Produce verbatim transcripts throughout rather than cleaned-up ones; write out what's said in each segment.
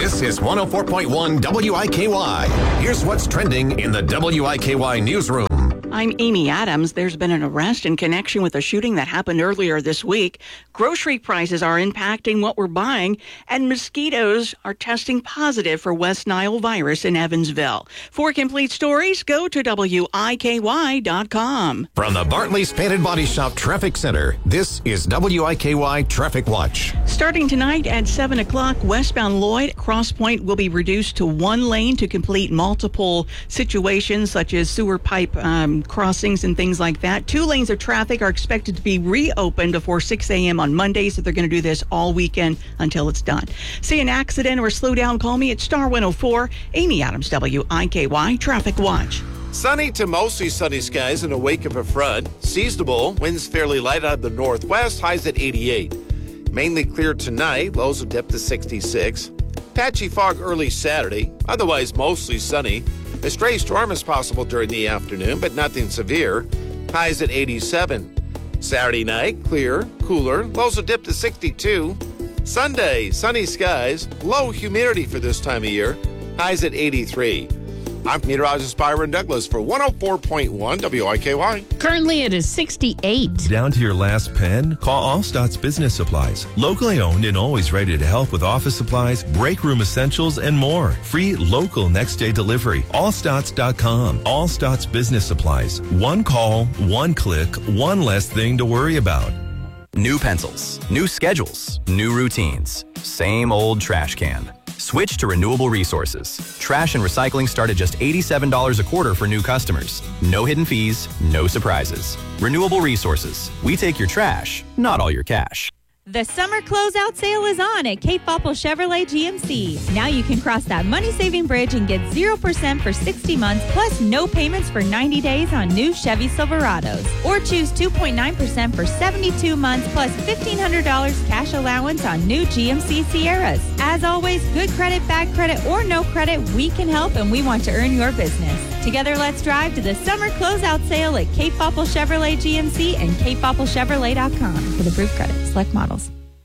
This is one oh four point one W I K Y. Here's what's trending in the W I K Y newsroom. I'm Amy Adams. There's been an arrest in connection with a shooting that happened earlier this week. Grocery prices are impacting what we're buying, and mosquitoes are testing positive for West Nile virus in Evansville. For complete stories, go to W I K Y dot com. From the Bartley's Painted Body Shop Traffic Center, this is W I K Y Traffic Watch. Starting tonight at seven o'clock, westbound Lloyd Cross Point will be reduced to one lane to complete multiple situations such as sewer pipe um, crossings and things like that. Two lanes of traffic are expected to be reopened before six a.m. on Monday, so they're going to do this all weekend until it's done. See an accident or slow down, call me at Star one oh four. Amy Adams, W I K Y Traffic Watch. Sunny to mostly sunny skies in the wake of a front. Seasonable, winds fairly light out of the northwest, highs at eighty-eight. Mainly clear tonight, lows will dip to sixty-six. Patchy fog early Saturday, otherwise mostly sunny. A stray storm is possible during the afternoon, but nothing severe. Highs at eighty-seven. Saturday night, clear, cooler, lows will dip to sixty-two. Sunday, sunny skies, low humidity for this time of year. Highs at eighty-three. I'm meteorologist Byron Douglas for one oh four point one W I K Y. Currently, it is sixty-eight. Down to your last pen? Call Allstats Business Supplies. Locally owned and always ready to help with office supplies, break room essentials, and more. Free local next day delivery. Allstats dot com. Allstats Business Supplies. One call, one click, one less thing to worry about. New pencils, new schedules, new routines. Same old trash can. Switch to Renewable Resources. Trash and recycling start at just eighty-seven dollars a quarter for new customers. No hidden fees, no surprises. Renewable Resources. We take your trash, not all your cash. The summer closeout sale is on at Cape Popple Chevrolet G M C. Now you can cross that money-saving bridge and get zero percent for sixty months, plus no payments for ninety days on new Chevy Silverados. Or choose two point nine percent for seventy-two months, plus fifteen hundred dollars cash allowance on new G M C Sierras. As always, good credit, bad credit, or no credit, we can help, and we want to earn your business. Together, let's drive to the summer closeout sale at Cape Popple Chevrolet G M C and Cape Popple Chevrolet dot com for approved credit. Select models.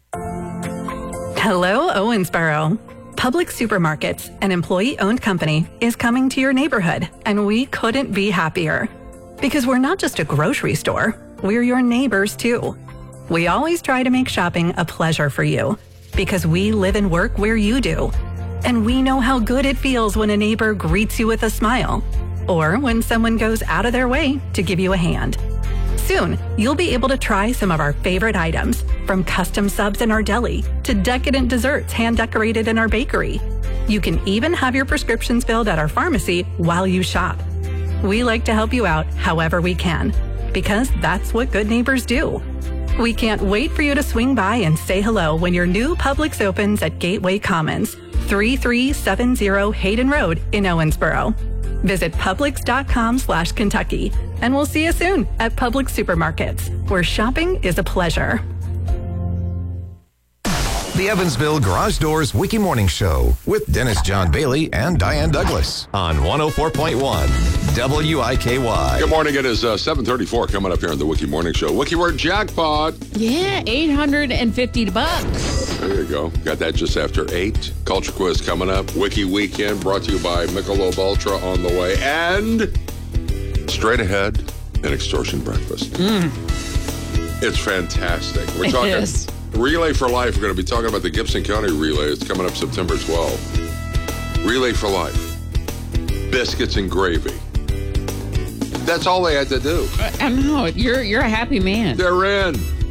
Hello, Owensboro. Public Supermarkets, an employee-owned company, is coming to your neighborhood, and we couldn't be happier. Because we're not just a grocery store, we're your neighbors too. We always try to make shopping a pleasure for you, because we live and work where you do. And we know how good it feels when a neighbor greets you with a smile, or when someone goes out of their way to give you a hand. Soon, you'll be able to try some of our favorite items, from custom subs in our deli to decadent desserts hand-decorated in our bakery. You can even have your prescriptions filled at our pharmacy while you shop. We like to help you out however we can, because that's what good neighbors do. We can't wait for you to swing by and say hello when your new Publix opens at Gateway Commons, thirty-three seventy Hayden Road in Owensboro. Visit Publix.com slash Kentucky, and we'll see you soon at Publix Supermarkets, where shopping is a pleasure. The Evansville Garage Doors Wiki Morning Show with Dennis John Bailey and Diane Douglas on one oh four point one W I K Y. Good morning. It is uh, seven thirty-four coming up here on the Wiki Morning Show. Wiki Word Jackpot. Yeah, eight hundred fifty bucks. There you go. Got that just after eight. Culture Quiz coming up. Wiki Weekend brought to you by Michelob Ultra on the way. And straight ahead, an extortion breakfast. Mm. It's fantastic. We're It talking is. Relay for Life. We're going to be talking about the Gibson County Relay. It's coming up September twelfth. Relay for Life. Biscuits and gravy. That's all they had to do. I know. You're, you're a happy man. They're in.